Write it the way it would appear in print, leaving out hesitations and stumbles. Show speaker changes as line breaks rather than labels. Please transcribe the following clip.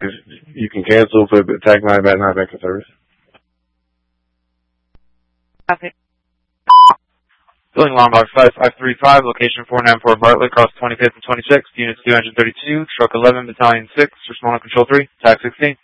You can cancel for TAC 9 bat 9 back in service.
Copy.
Building Lombard 5535, location 494 Bartlett, across 25th and 26th, units 232, stroke 11, battalion 6, responding control 3, TAC 16.